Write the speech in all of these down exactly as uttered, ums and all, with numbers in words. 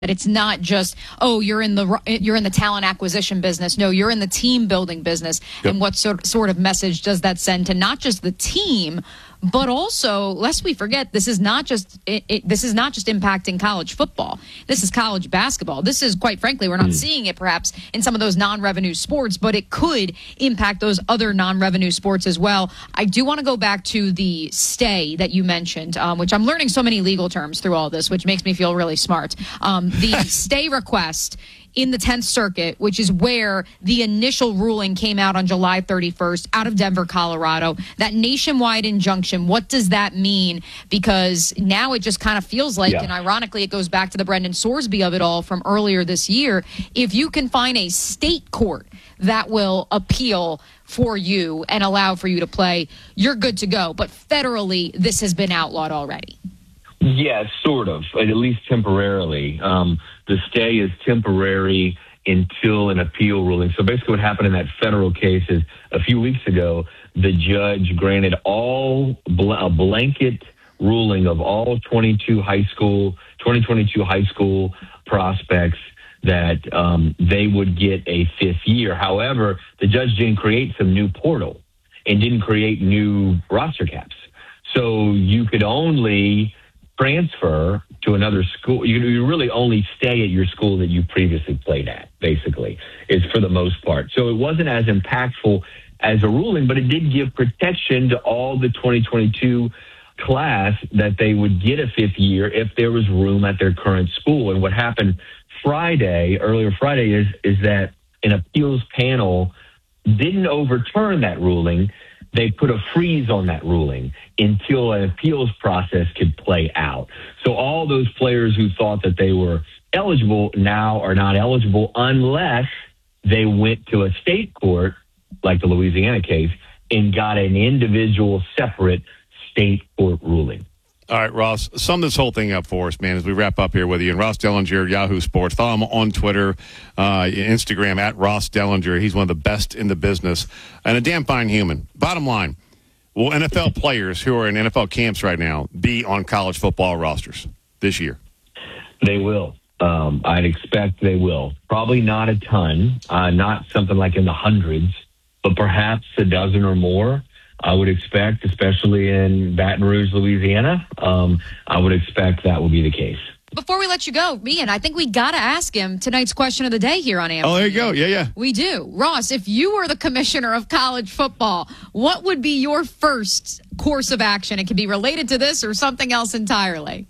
That it's not just, oh, you're in the you're in the talent acquisition business. No, you're in the team building business. Yep. And what sort sort of message does that send to not just the team, but also, lest we forget, this is not just it, it, this is not just impacting college football. This is college basketball. This is, quite frankly, we're not mm. seeing it perhaps in some of those non-revenue sports, but it could impact those other non-revenue sports as well. I do want to go back to the stay that you mentioned, um, which I'm learning so many legal terms through all this, which makes me feel really smart. Um, the stay request in the tenth Circuit, which is where the initial ruling came out on July thirty-first out of Denver, Colorado. That nationwide injunction, what does that mean? Because now it just kind of feels like, yeah. and ironically, it goes back to the Brendan Sorsby of it all from earlier this year. If you can find a state court that will appeal for you and allow for you to play, you're good to go. But federally, this has been outlawed already. Yeah, sort of, at least temporarily. Um, the stay is temporary until an appeal ruling. So basically what happened in that federal case is a few weeks ago, the judge granted all bl- a blanket ruling of all twenty-two high school, twenty twenty-two high school prospects that um, they would get a fifth year. However, the judge didn't create some new portal and didn't create new roster caps. So you could only transfer to another school. You, you really only stay at your school that you previously played at, basically, is for the most part. So it wasn't as impactful as a ruling, but it did give protection to all the twenty twenty-two class that they would get a fifth year if there was room at their current school. And what happened Friday, earlier Friday, is, is that an appeals panel didn't overturn that ruling. They put a freeze on that ruling until an appeals process could play out. So all those players who thought that they were eligible now are not eligible unless they went to a state court, like the Louisiana case, and got an individual separate state court ruling. All right, Ross, sum this whole thing up for us, man, as we wrap up here with you. And Ross Dellinger, Yahoo Sports. Follow him on Twitter, uh, Instagram, at Ross Dellinger. He's one of the best in the business and a damn fine human. Bottom line, will N F L players who are in N F L camps right now be on college football rosters this year? They will. Um, I'd expect they will. Probably not a ton, uh, not something like in the hundreds, but perhaps a dozen or more. I would expect, especially in Baton Rouge, Louisiana, um, I would expect that will be the case. Before we let you go, Ian, I think we got to ask him tonight's question of the day here on A M. Oh, there you go. Yeah, yeah. We do. Ross, if you were the commissioner of college football, what would be your first course of action? It could be related to this or something else entirely.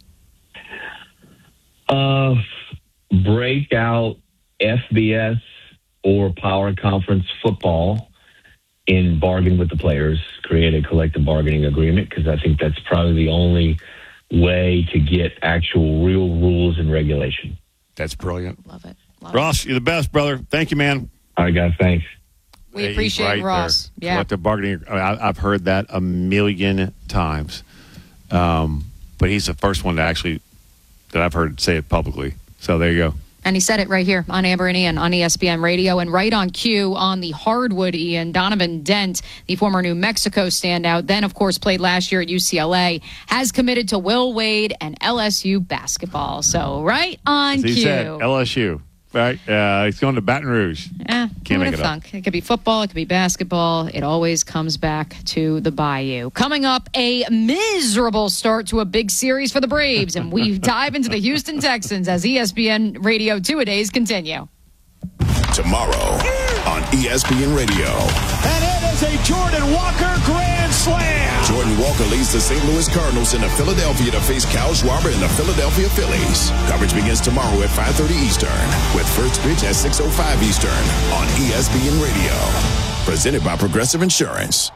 Uh, break out F B S or Power Conference football in bargain with the players, create a collective bargaining agreement, because I think that's probably the only way to get actual real rules and regulation. That's brilliant. Love it. Love Ross, it. You're the best, brother. Thank you, man. All right, guys. Thanks. We hey, appreciate right Ross. There. Yeah. Collective bargaining. I, I've heard that a million times. Um, but he's the first one to actually, that I've heard say it publicly. So there you go. And he said it right here on Amber and Ian on E S P N Radio. And right on cue on the hardwood, Ian, Donovan Dent, the former New Mexico standout, then, of course, played last year at U C L A, has committed to Will Wade and L S U basketball. So right on As he cue. Said, L S U. Right? Uh, he's going to Baton Rouge. Yeah, Can't make it thunk. up. It could be football. It could be basketball. It always comes back to the Bayou. Coming up, a miserable start to a big series for the Braves. And we dive into the Houston Texans as E S P N Radio two-a-days continue. Tomorrow on E S P N Radio. And it is a Jordan Walker grand slam. Jordan Walker leads the Saint Louis Cardinals into Philadelphia to face Kyle Schwarber and the Philadelphia Phillies. Coverage begins tomorrow at five thirty Eastern, with first pitch at six oh five Eastern on E S P N Radio. Presented by Progressive Insurance.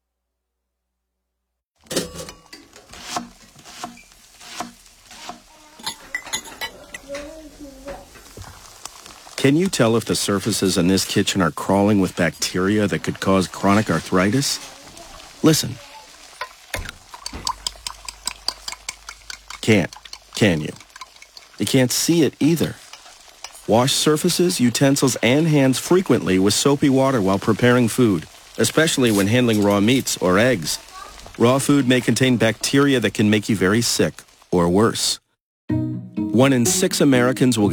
Can you tell if the surfaces in this kitchen are crawling with bacteria that could cause chronic arthritis? Listen. Can't, can you? You can't see it either. Wash surfaces, utensils, and hands frequently with soapy water while preparing food, especially when handling raw meats or eggs. Raw food may contain bacteria that can make you very sick or worse. One in six Americans will